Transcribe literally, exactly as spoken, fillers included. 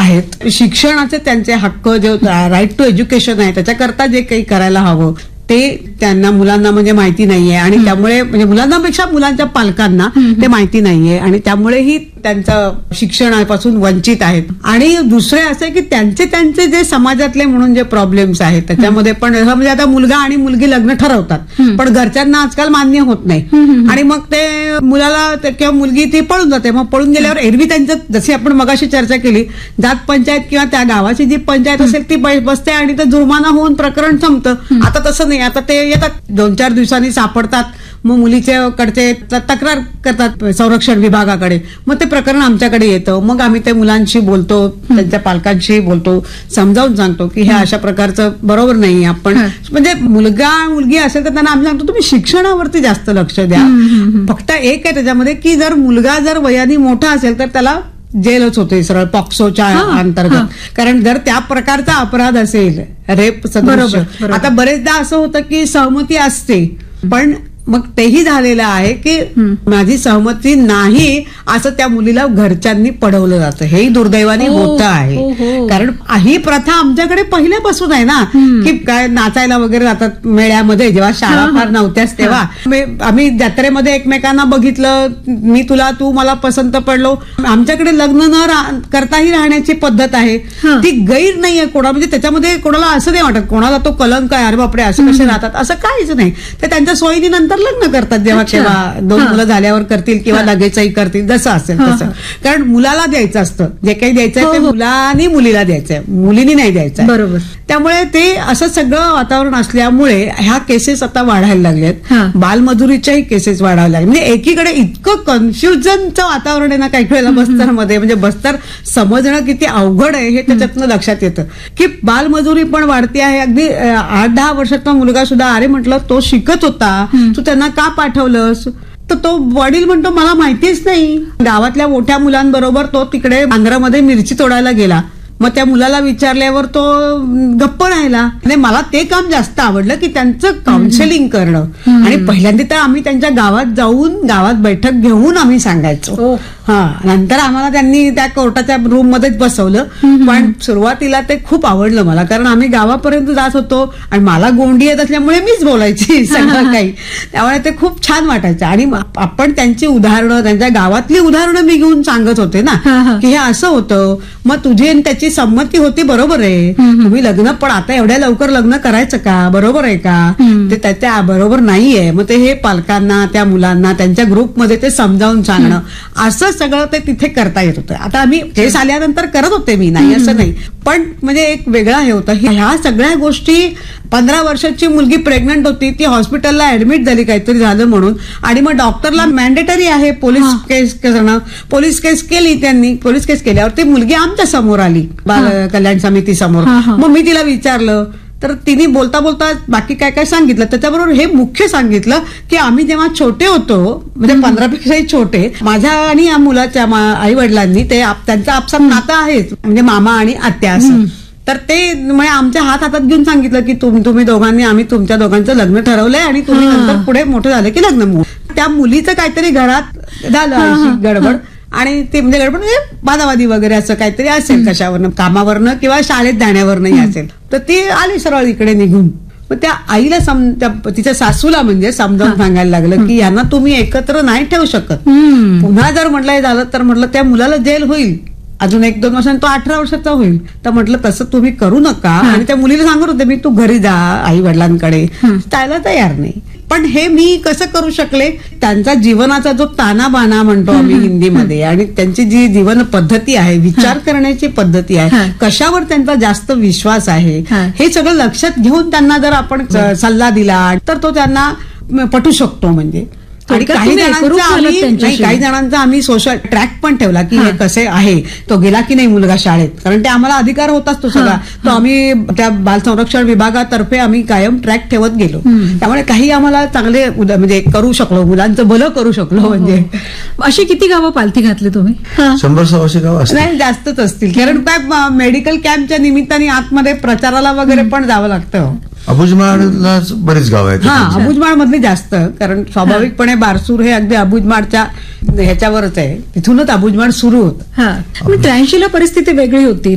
आहेत. शिक्षणाचे त्यांचे हक्क, जे राईट टू एज्युकेशन आहे, त्याच्याकरता जे काही करायला हवं ते त्यांना मुलांना म्हणजे माहिती नाहीये आणि त्यामुळे म्हणजे मुलांनापेक्षा मुलांच्या पालकांना ते माहिती नाहीये आणि त्यामुळेही त्यांचं शिक्षणापासून वंचित आहेत. आणि दुसरे असे की त्यांचे त्यांचे जे समाजातले म्हणून जे प्रॉब्लेम्स आहेत त्याच्यामध्ये पण म्हणजे आता मुलगा आणि मुलगी लग्न ठरवतात पण घरच्यांना आजकाल मान्य होत नाही आणि मग ते मुलाला किंवा मुलगी ती पळून जाते. मग पळून गेल्यावर एरवी त्यांचं जशी आपण मगाशी चर्चा केली जात पंचायत किंवा त्या गावाची जी पंचायत असेल ती बसते आणि ते जुर्माना होऊन प्रकरण संपतं. आता तसं नाही. आता ते येतात दोन चार दिवसांनी सापडतात मग मुलीच्या कडचे तक्रार करतात संरक्षण विभागाकडे. मग ते प्रकरण आमच्याकडे येतं. मग आम्ही ते मुलांशी बोलतो, त्यांच्या पालकांशी बोलतो, समजावून सांगतो की हे अशा प्रकारचं बरोबर नाही. आपण म्हणजे मुलगा मुलगी असेल तर त्यांना आम्ही सांगतो तुम्ही शिक्षणावरती जास्त लक्ष द्या. फक्त एक आहे त्याच्यामध्ये की जर मुलगा जर वयाने मोठा असेल तर त्याला जेलच होते सरळ पॉक्सोच्या अंतर्गत. कारण जर त्या प्रकारचा अपराध असेल रेप सदृश, आता बरेचदा असं होतं की सहमती असते पण मग तेही झालेलं आहे की माझी सहमती नाही असं त्या मुलीला घरच्यांनी पडवलं जातं. हेही दुर्दैवाने होतं आहे. कारण ही प्रथा आमच्याकडे पहिल्यापासून आहे ना की काय नाचायला वगैरे जातात मेळ्यामध्ये, जेव्हा शाळा फार नव्हत्याच तेव्हा आम्ही जत्रेमध्ये एकमेकांना बघितलं, मी तुला तू मला पसंत पडलो. आमच्याकडे लग्न न करताही राहण्याची पद्धत आहे. ती गैर नाहीये कोणा, म्हणजे त्याच्यामध्ये कोणाला असं नाही वाटत कोणाला तो कलंक आहे, अरे बापरे असे कसे राहतात, असं काहीच नाही. ते त्यांच्या सोयीनी नंतर लग्न करतात जेव्हा केव्हा दोन मुलं झाल्यावर करतील किंवा लगेचही करतील जसं असेल तसं. कारण मुलाला द्यायचं असतं जे काही द्यायचंय ते मुलानी मुलीला द्यायचंय, मुलीनी नाही द्यायचं. बरोबर. त्यामुळे ते असं सगळं वातावरण असल्यामुळे ह्या केसेस आता वाढायला लागलेत. बालमजुरीच्याही केसेस वाढायला लागले. म्हणजे एकीकडे इतकं कन्फ्युजनचं वातावरण आहे ना काही वेळेला बस्तरमध्ये, म्हणजे बस्तर समजणं किती अवघड आहे हे त्याच्यातनं लक्षात येतं की बालमजुरी पण वाढती आहे. अगदी आठ दहा वर्षाचा मुलगा सुद्धा अरे म्हटलं तो शिकत होता तू त्यांना का पाठवलंस तर तो वडील म्हणतो मला माहितीच नाही. गावातल्या मोठ्या मुलांबरोबर तो तिकडे आंध्रामध्ये मिरची तोडायला गेला. मग त्या मुलाला विचारल्यावर तो गप्प राहिला. म्हणजे मला ते काम जास्त आवडलं की त्यांचं काउन्सिलिंग करणं. आणि पहिल्यांदा तर आम्ही त्यांच्या गावात जाऊन गावात बैठक घेऊन आम्ही सांगायचो. हा नंतर आम्हाला त्यांनी त्या कोर्टाच्या रूम मध्येच बसवलं. पण सुरुवातीला ते खूप आवडलं मला कारण आम्ही गावापर्यंत जात होतो आणि मला गोंडी येत असल्यामुळे मीच बोलायची सगळं काही. त्यामुळे ते खूप छान वाटायचं. आणि आपण त्यांची उदाहरणं त्यांच्या गावातली उदाहरणं मी घेऊन सांगत होते ना की हे असं होतं. मग तुझी त्याची संमती होती बरोबर आहे तुम्ही लग्न, पण आता एवढ्या लवकर लग्न करायचं का, बरोबर आहे का, ते त्याच्या बरोबर नाहीये. मग ते हे पालकांना त्या मुलांना त्यांच्या ग्रुपमध्ये ते समजावून सांगणं असं सगळं ते तिथे करता येत होतं. आता आम्ही केस आल्यानंतर करत होते मी, नाही असं नाही, पण म्हणजे एक वेगळा हे होतं. ह्या सगळ्या गोष्टी पंधरा वर्षाची मुलगी प्रेग्नंट होती, ती हॉस्पिटलला ऍडमिट झाली काहीतरी झालं म्हणून आणि मग डॉक्टरला मॅन्डेटरी आहे पोलीस केस करणं. पोलीस केस केली त्यांनी, पोलीस केस केल्यावर ती मुलगी आमच्या समोर आली बाल कल्याण समिती समोर. मग मी तिला विचारलं तर तिने बोलता बोलता बाकी काय काय सांगितलं. त्याच्याबरोबर हे मुख्य सांगितलं की आम्ही जेव्हा छोटे होतो म्हणजे पंधरापेक्षाही छोटे, माझ्या आणि या मुलाच्या आई वडिलांनी ते त्यांचा आपसात नातं आहे म्हणजे मामा आणि आत्या असं. तर ते म्हणजे आमच्या हात हातात घेऊन सांगितलं की तुम्ही दोघांनी आम्ही तुमच्या दोघांचं लग्न ठरवलंय आणि तुम्ही नंतर पुढे मोठं झालं की लग्न. त्या मुलीचं काहीतरी घरात झालं गडबड आणि ते म्हणजे गडबड म्हणजे वादावादी वगैरे असं काहीतरी असेल कशावरनं, कामावरनं किंवा शाळेत जाण्यावरनंही असेल. तर ती आली सरळ इकडे निघून. मग त्या आईला सम तिच्या सासूला म्हणजे समजावून सांगायला लागलं की यांना तुम्ही एकत्र नाही ठेवू शकत. पुन्हा जर म्हटलं हे झालं तर म्हटलं त्या मुलाला जेल होईल अजून एक दोन वर्षांनी, तो अठरा वर्षाचा होईल. तर म्हटलं तसं तुम्ही करू नका. आणि त्या मुलीला सांगत होते मी तू घरी जा आई वडिलांकडे, जायला तयार नाही. पण हे मी कसं करू शकले, त्यांचा जीवनाचा जो तानाबाना म्हणतो आम्ही हिंदीमध्ये आणि त्यांची जी जीवन पद्धती आहे, विचार करण्याची पद्धती आहे, कशावर त्यांचा जास्त विश्वास आहे, हे सगळं लक्षात घेऊन त्यांना जर आपण सल्ला दिला तर तो त्यांना पटू शकतो. म्हणजे आणि काही जणांचा आम्ही नाही काही जणांचा आम्ही सोशल ट्रॅक पण ठेवला की हे कसे आहे, तो गेला की नाही मुलगा शाळेत, कारण ते आम्हाला अधिकार होताच तो सगळा. तो आम्ही त्या बाल संरक्षण विभागातर्फे आम्ही कायम ट्रॅक ठेवत गेलो. त्यामुळे काही आम्हाला चांगले म्हणजे करू शकलो, मुलांचं भलं करू शकलो. म्हणजे अशी किती गावं पालथी घातली तुम्ही? शंभर सव्वाशे गाव नाही जास्तच असतील. कारण काय मेडिकल कॅम्पच्या निमित्ताने आतमध्ये प्रचाराला वगैरे पण जावं लागतं. अबुजमाळला बरीच गाव आहेत. हा अबुजमाळ मधली जास्त, कारण स्वाभाविकपणे बारसूर हे अगदी अबुजमाळच्या ह्याच्यावरच आहे, तिथूनच अबुजमाळ सुरू होत. त्र्याऐंशी ला परिस्थिती वेगळी होती.